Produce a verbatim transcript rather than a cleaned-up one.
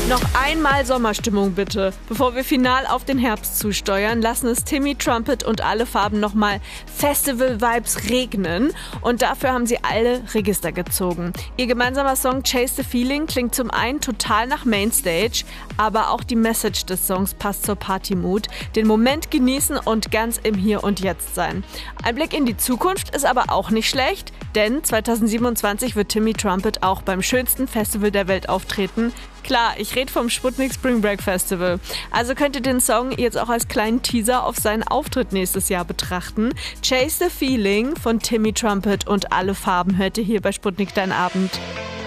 Noch einmal Sommerstimmung bitte. Bevor wir final auf den Herbst zusteuern, lassen es Timmy Trumpet und alle Farben nochmal Festival-Vibes regnen. Und dafür haben sie alle Register gezogen. Ihr gemeinsamer Song Chase the Feeling klingt zum einen total nach Mainstage, aber auch die Message des Songs passt zur Party-Mood. Den Moment genießen und ganz im Hier und Jetzt sein. Ein Blick in die Zukunft ist aber auch nicht schlecht, denn zweitausendsiebenundzwanzig wird Timmy Trumpet auch beim schönsten Festival der Welt auftreten. Klar, ich rede vom Sputnik Spring Break Festival. Also könnt ihr den Song jetzt auch als kleinen Teaser auf seinen Auftritt nächstes Jahr betrachten. Chase the Feeling von Timmy Trumpet und alle Farben hört ihr hier bei Sputnik Dein Abend.